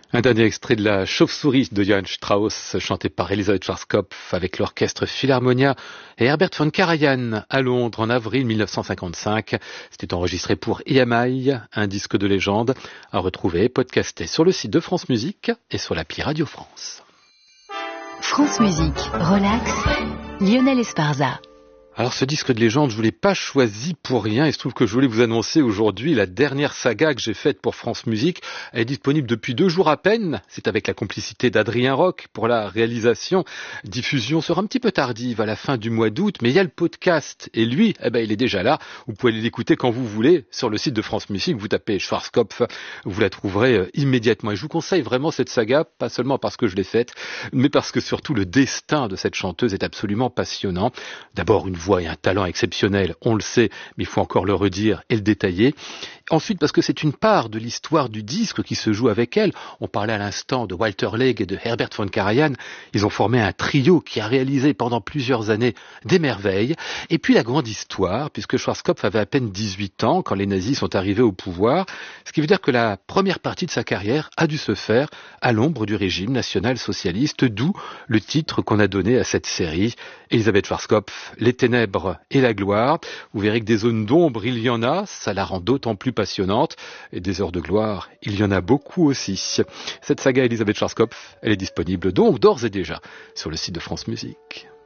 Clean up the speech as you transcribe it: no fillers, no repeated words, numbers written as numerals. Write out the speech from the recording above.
Un dernier extrait de la Chauve-souris de Johann Strauss, chanté par Elisabeth Schwarzkopf avec l'orchestre Philharmonia et Herbert von Karajan à Londres en avril 1955. C'était enregistré pour EMI, un disque de légende, à retrouver, podcasté sur le site de France Musique et sur l'appli Radio France. France Musique, relax, Lionel Esparza. Alors ce disque de légende, je ne l'ai pas choisi pour rien. Il se trouve que je voulais vous annoncer aujourd'hui la dernière saga que j'ai faite pour France Musique. Elle est disponible depuis 2 jours à peine. C'est avec la complicité d'Adrien Roch pour la réalisation. Diffusion sera un petit peu tardive à la fin du mois d'août, mais il y a le podcast. Et lui, il est déjà là. Vous pouvez l'écouter quand vous voulez sur le site de France Musique. Vous tapez Schwarzkopf, vous la trouverez immédiatement. Et je vous conseille vraiment cette saga, pas seulement parce que je l'ai faite, mais parce que surtout le destin de cette chanteuse est absolument passionnant. D'abord une voix et un talent exceptionnel, on le sait, mais il faut encore le redire et le détailler. Ensuite, parce que c'est une part de l'histoire du disque qui se joue avec elle. On parlait à l'instant de Walter Legg et de Herbert von Karajan. Ils ont formé un trio qui a réalisé pendant plusieurs années des merveilles. Et puis la grande histoire, puisque Schwarzkopf avait à peine 18 ans quand les nazis sont arrivés au pouvoir. Ce qui veut dire que la première partie de sa carrière a dû se faire à l'ombre du régime national-socialiste, d'où le titre qu'on a donné à cette série, Elisabeth Schwarzkopf, Les ténèbres et la gloire. Vous verrez que des zones d'ombre, il y en a, ça la rend d'autant plus passionnante, et des heures de gloire, il y en a beaucoup aussi. Cette saga Elisabeth Schwarzkopf, elle est disponible donc d'ores et déjà sur le site de France Musique.